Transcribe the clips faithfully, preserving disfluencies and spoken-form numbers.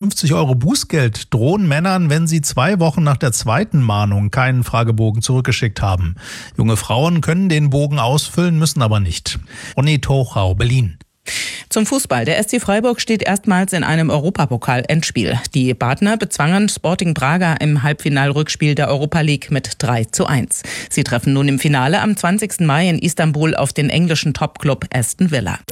fünfzig Euro Bußgeld drohen Männern, wenn sie zwei Wochen nach der zweiten Mahnung keinen Fragebogen zurückgeschickt haben. Junge Frauen können den Bogen ausfüllen, müssen aber nicht. Ronny Tochau, Berlin. Zum Fußball. Der S C Freiburg steht erstmals in einem Europapokal-Endspiel. Die Badner bezwangen Sporting Braga im Halbfinalrückspiel der Europa League mit drei zu eins. Sie treffen nun im Finale am zwanzigsten Mai in Istanbul auf den englischen Topclub Aston Villa.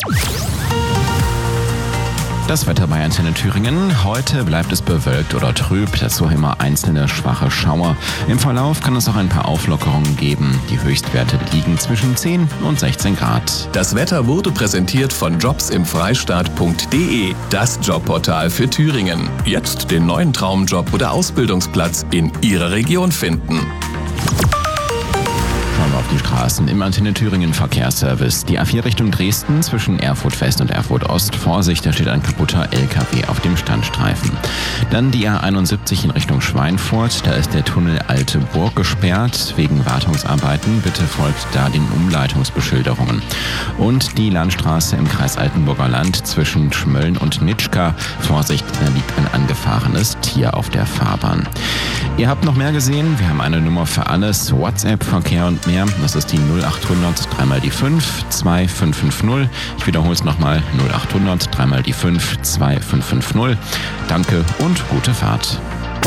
Das Wetter bei Antenne Thüringen. Heute bleibt es bewölkt oder trüb, dazu immer einzelne schwache Schauer. Im Verlauf kann es auch ein paar Auflockerungen geben. Die Höchstwerte liegen zwischen zehn und sechzehn Grad. Das Wetter wurde präsentiert von jobs im freistaat punkt de, das Jobportal für Thüringen. Jetzt den neuen Traumjob oder Ausbildungsplatz in Ihrer Region finden. Schauen wir auf die Straßen im Antenne Thüringen Verkehrsservice. Die A vier Richtung Dresden zwischen Erfurt West und Erfurt Ost. Vorsicht, da steht ein kaputter L K W auf dem Standstreifen. Dann die A einundsiebzig in Richtung Schweinfurt. Da ist der Tunnel Alte Burg gesperrt wegen Wartungsarbeiten. Bitte folgt da den Umleitungsbeschilderungen. Und die Landstraße im Kreis Altenburger Land zwischen Schmölln und Nitschka. Vorsicht, da liegt ein angefahrenes Tier auf der Fahrbahn. Ihr habt noch mehr gesehen. Wir haben eine Nummer für alles. WhatsApp, Verkehr und mehr. Das ist die null achthundert dreimal die fünf zwei fünf fünf null. Ich wiederhole es nochmal. null achthundert dreimal die fünf zwei fünf fünf null. Danke und gute Fahrt.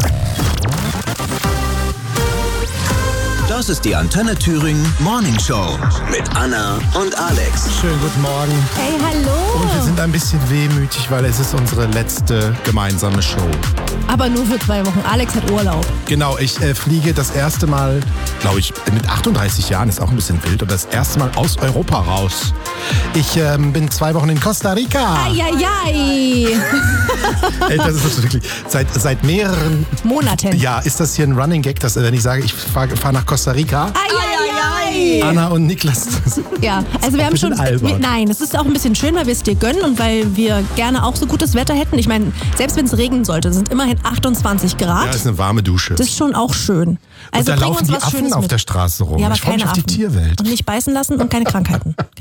Das ist die Antenne Thüringen Morning Show mit Anna und Alex. Schönen guten Morgen. Hey, hallo. Und wir sind ein bisschen wehmütig, weil es ist unsere letzte gemeinsame Show. Aber nur für zwei Wochen. Alex hat Urlaub. Genau, ich äh, fliege das erste Mal, glaube ich, mit achtunddreißig Jahren, ist auch ein bisschen wild, und das erste Mal aus Europa raus. Ich ähm, bin zwei Wochen in Costa Rica. Eieiei. Ey, das ist wirklich, seit, seit mehreren Monaten. Ja, ist das hier ein Running Gag, dass, wenn ich sage, ich fahre fahr nach Costa Rica. Eieiei. Anna und Niklas. Ja, also wir haben schon. Albern. Nein, es ist auch ein bisschen schön, weil wir es dir gönnen und weil wir gerne auch so gutes Wetter hätten. Ich meine, selbst wenn es regnen sollte, sind immerhin achtundzwanzig Grad. Ja, das ist eine warme Dusche. Das ist schon auch schön. Also und da bring laufen uns die was Affen Schönes auf mit. der Straße rum. Ja, aber ich freue mich keine auf die Affen. Tierwelt. Und nicht beißen lassen und keine Krankheiten.